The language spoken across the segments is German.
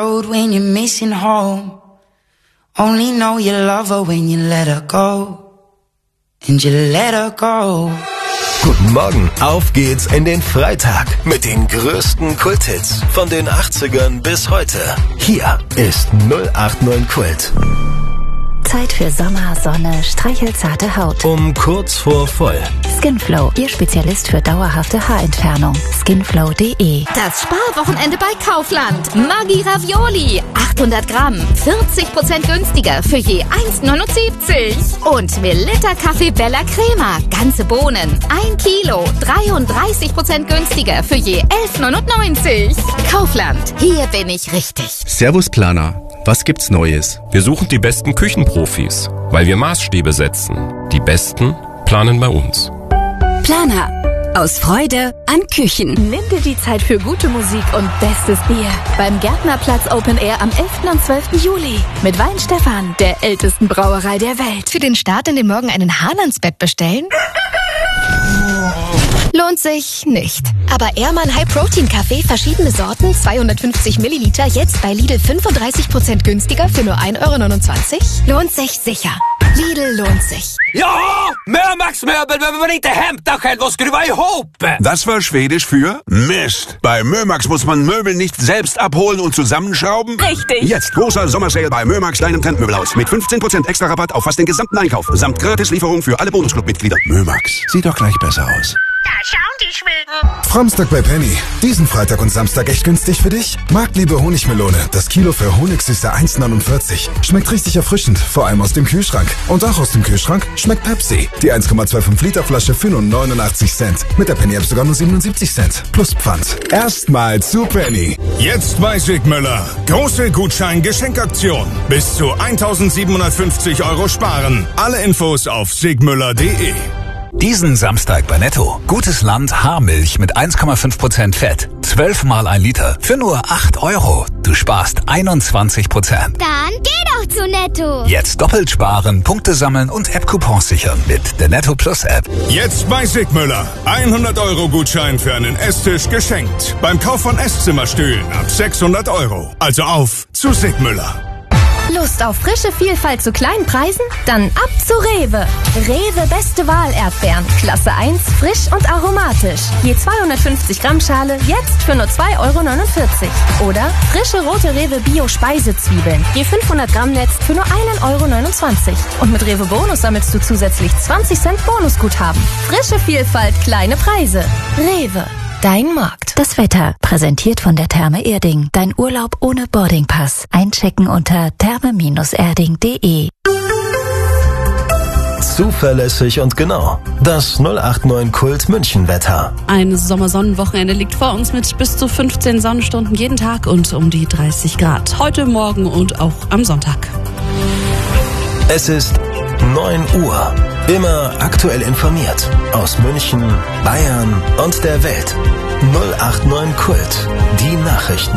When you're missing home, only know you love her when you let her go. And you let her go. Guten Morgen, auf geht's in den Freitag mit den größten Kulthits von den 80ern bis heute. Hier ist 089 Kult. Zeit für Sommer, Sonne, streichelzarte Haut. Um kurz vor voll. Skinflow, Ihr Spezialist für dauerhafte Haarentfernung. Skinflow.de. Das Sparwochenende bei Kaufland. Maggi Ravioli, 800 Gramm, 40% günstiger für je 1,79. Und Melitta Kaffee Bella Crema, ganze Bohnen, 1 Kilo, 33% günstiger für je 11,99. Kaufland, hier bin ich richtig. Servus Planer, was gibt's Neues? Wir suchen die besten Küchenprofis, weil wir Maßstäbe setzen. Die Besten planen bei uns. Planer. Aus Freude an Küchen. Nimm dir die Zeit für gute Musik und bestes Bier. Beim Gärtnerplatz Open Air am 11. und 12. Juli. Mit Wein Stefan, der ältesten Brauerei der Welt. Für den Start in den Morgen einen Hahn ans Bett bestellen? Lohnt sich nicht. Aber Ehrmann High Protein Kaffee, verschiedene Sorten, 250 Milliliter, jetzt bei Lidl 35% günstiger für nur 1,29 €? Lohnt sich sicher. Lidl lohnt sich. Ja, Mömax-Möbel, wenn man nicht Hemd da kennt, was skruva ihop. Das war Schwedisch für Mist. Bei Mömax muss man Möbel nicht selbst abholen und zusammenschrauben. Richtig. Jetzt großer Sommersale bei Mömax, deinem Trendmöbelhaus. Mit 15% extra Rabatt auf fast den gesamten Einkauf. Samt Gratislieferung für alle Bonusclub-Mitglieder. Mömax, sieht doch gleich besser aus. Da schauen die Schweden. Samstag bei Penny. Diesen Freitag und Samstag echt günstig für dich? Marktliebe Honigmelone. Das Kilo für Honigsüße 1,49. Schmeckt richtig erfrischend, vor allem aus dem Kühlschrank. Und auch aus dem Kühlschrank schmeckt Pepsi. Die 1,25 Liter Flasche für nur 89 Cent. Mit der Penny-App sogar nur 77 Cent. Plus Pfand. Erstmal zu Penny. Jetzt bei Sigmüller. Große Gutschein-Geschenkaktion. Bis zu 1.750 € sparen. Alle Infos auf sigmüller.de. Diesen Samstag bei Netto. Gutes Land Haarmilch mit 1,5% Fett. 12 mal 1 Liter für nur 8 €. Du sparst 21%. Dann geh doch zu Netto. Jetzt doppelt sparen, Punkte sammeln und App-Coupons sichern mit der Netto Plus App. Jetzt bei Sigmüller. 100 € Gutschein für einen Esstisch geschenkt. Beim Kauf von Esszimmerstühlen ab 600 €. Also auf zu Sigmüller. Lust auf frische Vielfalt zu kleinen Preisen? Dann ab zu Rewe. Rewe Beste Wahl Erdbeeren. Klasse 1, frisch und aromatisch. Je 250 Gramm Schale, jetzt für nur 2,49 €. Oder frische rote Rewe Bio Speisezwiebeln. Je 500 Gramm Netz für nur 1,29 €. Und mit Rewe Bonus sammelst du zusätzlich 20 Cent Bonusguthaben. Frische Vielfalt, kleine Preise. Rewe. Dein Markt. Das Wetter, präsentiert von der Therme Erding. Dein Urlaub ohne Boardingpass. Einchecken unter therme-erding.de. Zuverlässig und genau. Das 089 Kult München Wetter. Ein Sommersonnenwochenende liegt vor uns mit bis zu 15 Sonnenstunden jeden Tag und um die 30 Grad. Heute, morgen und auch am Sonntag. Es ist 9 Uhr. Immer aktuell informiert. Aus München, Bayern und der Welt. 089 Kult. Die Nachrichten.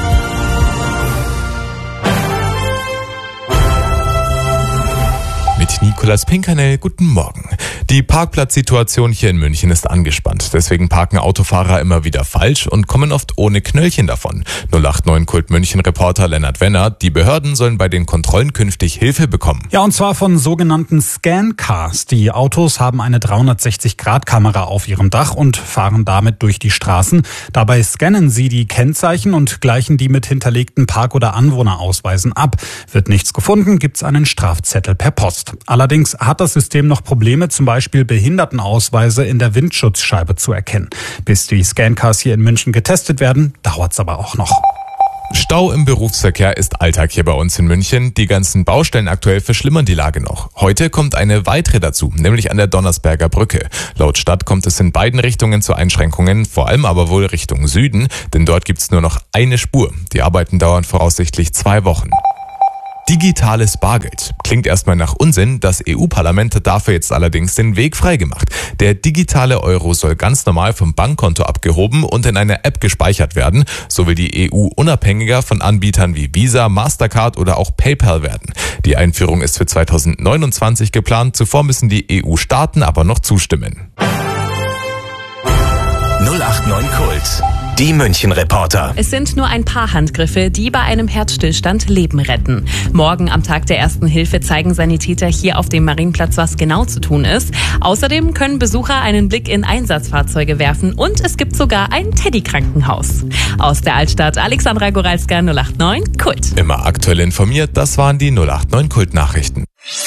Mit Nicolas Pinkernell, guten Morgen. Die Parkplatzsituation hier in München ist angespannt. Deswegen parken Autofahrer immer wieder falsch und kommen oft ohne Knöllchen davon. 089 Kult München Reporter Lennart Wenner. Die Behörden sollen bei den Kontrollen künftig Hilfe bekommen. Ja, und zwar von sogenannten Scan-Cars. Die Autos haben eine 360-Grad-Kamera auf ihrem Dach und fahren damit durch die Straßen. Dabei scannen sie die Kennzeichen und gleichen die mit hinterlegten Park- oder Anwohnerausweisen ab. Wird nichts gefunden, gibt's einen Strafzettel per Post. Allerdings hat das System noch Probleme, zum Beispiel Behindertenausweise in der Windschutzscheibe zu erkennen. Bis die Scancars hier in München getestet werden, dauert's aber auch noch. Stau im Berufsverkehr ist Alltag hier bei uns in München. Die ganzen Baustellen aktuell verschlimmern die Lage noch. Heute kommt eine weitere dazu, nämlich an der Donnersberger Brücke. Laut Stadt kommt es in beiden Richtungen zu Einschränkungen, vor allem aber wohl Richtung Süden, denn dort gibt's nur noch eine Spur. Die Arbeiten dauern voraussichtlich 2 Wochen. Digitales Bargeld. Klingt erstmal nach Unsinn, das EU-Parlament hat dafür jetzt allerdings den Weg freigemacht. Der digitale Euro soll ganz normal vom Bankkonto abgehoben und in einer App gespeichert werden. So will die EU unabhängiger von Anbietern wie Visa, Mastercard oder auch PayPal werden. Die Einführung ist für 2029 geplant, zuvor müssen die EU-Staaten aber noch zustimmen. 089 Kult. Die München-Reporter. Es sind nur ein paar Handgriffe, die bei einem Herzstillstand Leben retten. Morgen am Tag der Ersten Hilfe zeigen Sanitäter hier auf dem Marienplatz, was genau zu tun ist. Außerdem können Besucher einen Blick in Einsatzfahrzeuge werfen und es gibt sogar ein Teddy-Krankenhaus. Aus der Altstadt Alexandra Goralska, 089 Kult. Immer aktuell informiert, das waren die 089 Kult-Nachrichten.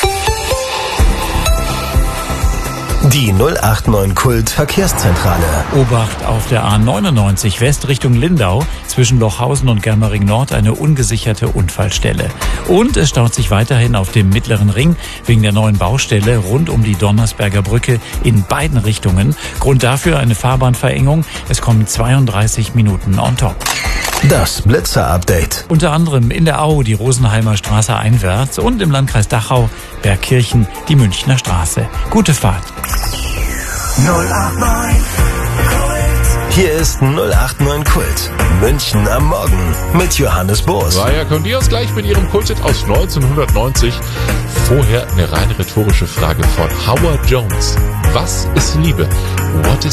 Die 089 Kult Verkehrszentrale. Obacht auf der A99 West Richtung Lindau. Zwischen Lochhausen und Germering Nord eine ungesicherte Unfallstelle. Und es staut sich weiterhin auf dem Mittleren Ring wegen der neuen Baustelle rund um die Donnersberger Brücke in beiden Richtungen. Grund dafür eine Fahrbahnverengung. Es kommen 32 Minuten on top. Das Blitzer-Update. Unter anderem in der Au die Rosenheimer Straße einwärts und im Landkreis Dachau, Bergkirchen, die Münchner Straße. Gute Fahrt. 089 Kult. Hier ist 089 Kult. München am Morgen mit Johannes Boos. Raya Condios gleich mit ihrem Kulthit aus 1990. Vorher eine rein rhetorische Frage von Howard Jones. Was ist Liebe? What is